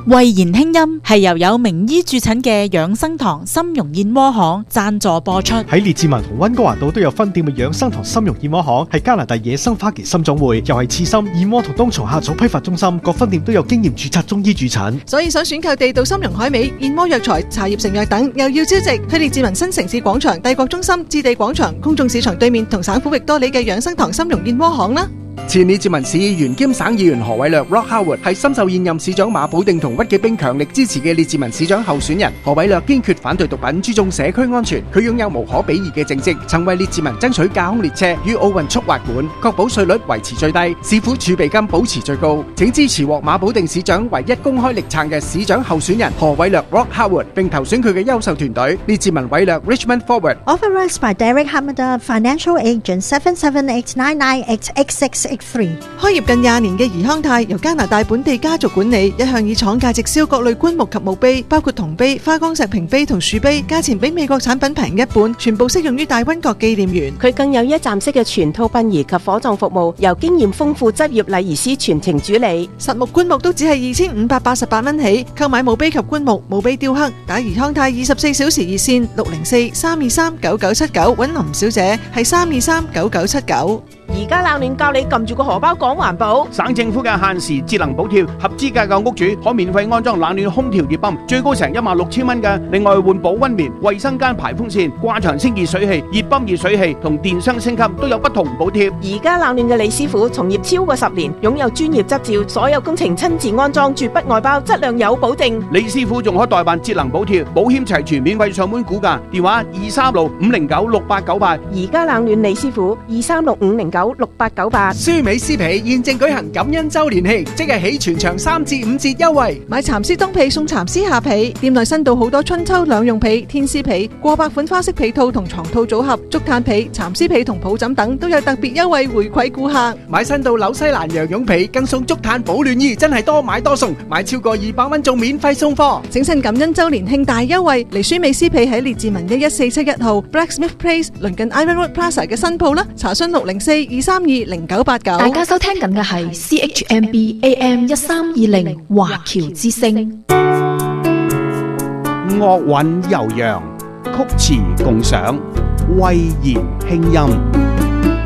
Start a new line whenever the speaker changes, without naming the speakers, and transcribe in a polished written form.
慧言輕音係由有名醫駐診嘅養生堂參茸燕窩行贊助播出。
喺列治文同溫哥華道都有分店嘅養生堂參茸燕窩行，係加拿大野生花旗參種會，又係刺參、燕窩同冬蟲夏草批發中心，各分店都有經驗註冊中醫駐診。
所以想選購地道參茸海味、燕窩藥材、茶葉成藥等，又要招值，去列治文新城市廣場、帝國中心、置地廣場、公眾市場對面同省府域多里嘅養生堂參茸燕窩行啦。
前列治文市議員兼省議員何偉略 Rock Howard 係深受現任市長馬寶定同屈紀冰強力支持嘅列治文市長候選人。何偉略堅決反對毒品，注重社區安全。佢擁有無可比擬嘅政績，曾為列治文爭取架空列車與奧運速滑館，確保稅率維持最低，市府儲備金保持最高。請支持獲馬寶定市長唯一公開力撐嘅市長候選人何偉略 Rock Howard，並投選佢嘅優秀團隊列治文偉略 Richmond Forward。
Authorized by Derek Hamada, Financial Agent 77899886683。
開業近20年嘅怡康泰由加拿大本地家族管理，一向以廠價直銷各類棺木及墓碑，包括銅碑、花崗石平碑同樹碑，價錢比美國產品平一半，全部適用於大溫國紀念園。
佢更有一站式嘅全套殯儀及火葬服務，由經驗豐富執業禮儀師全程主理。
實木棺木都只係2588蚊起，購買墓碑及棺木、墓碑雕刻，打怡康泰24小時熱線604-323-9979揾林小姐，係323-9979。
而家冷暖教你撳住個荷包講環保。
省政府嘅限時節能補貼，合資格嘅屋主可免費安裝冷暖空調熱泵，最高成16000蚊嘅。另外換保溫棉、衛生間排風扇、掛牆清潔水器、熱泵熱水器同電箱升級都有不同補貼。
而家冷暖嘅李師傅從業超過10年，擁有專業執照，所有工程親自安裝，絕不外包，質量有保證。
李師傅仲可代辦節能補貼，保險齊全，免費上門估價，電話236-509-6898。
而家冷暖李師傅236-509-6898。
舒美詩皮現正舉行感恩周年慶，即日起全場3至5折優惠，
買蠶絲冬被送蠶絲下被，店內新到好多春秋兩用被、天絲被、過百款花式被套同床套組合、竹炭被、蠶絲被同抱枕等都有特別優惠回饋顧客。
買新到紐西蘭羊絨被更送竹炭保暖衣，真係多買多送，買超過200蚊仲免費送貨。
整趁感恩周年慶大優惠，嚟舒美詩皮喺列治文11471號 Blacksmith Place 鄰近 Ironwood Plaza 嘅新鋪啦，查詢604-232-0989。
大家收聽緊嘅係 CHMB AM 1320華僑之聲。
樂韻悠揚，曲詞共賞，慧言輕音。